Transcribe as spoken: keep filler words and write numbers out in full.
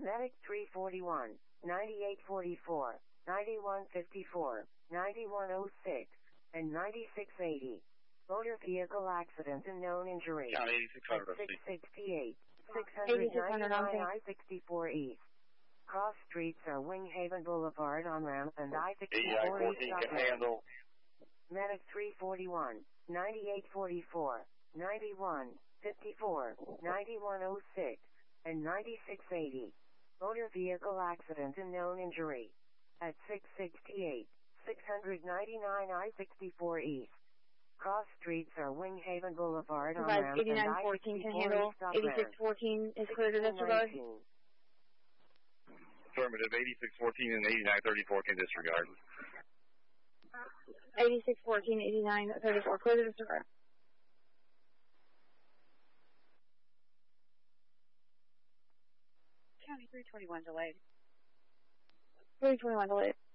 Medic three forty-one, ninety-eight forty-four, ninety-one fifty-four, ninety-one oh six, and ninety-six eighty. Motor vehicle accident and known injury. Count eighty-six hundred, At six sixty-eight, six ninety-nine I sixty-four East. Cross streets are Winghaven Boulevard on-ramp and I sixty-four East. can handle. Medic three forty-one, ninety-eight forty-four, ninety-one fifty-four, ninety-one oh six, and ninety-six eighty. Motor vehicle accident and known injury. At six sixty-eight, six ninety-nine I sixty-four East. Cross streets are Winghaven Boulevard on ramp and eighty-nine fourteen can handle. eighty-six fourteen is clear to disregard. Affirmative, eighty-six fourteen and eighty-nine thirty-four can disregard. eighty-six fourteen, eighty-nine thirty-four, clear to disregard. County three twenty-one delayed. three twenty-one delayed.